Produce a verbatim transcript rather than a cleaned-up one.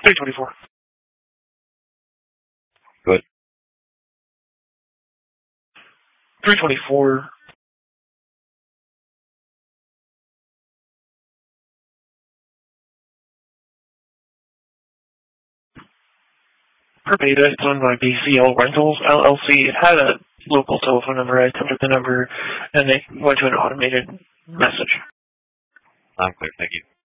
three twenty-four. Good. three twenty-four. Per beta, it's owned by B C L Rentals, L L C. It had a local telephone number. I attempted the number, and they went to an automated message. I'm clear. Thank you.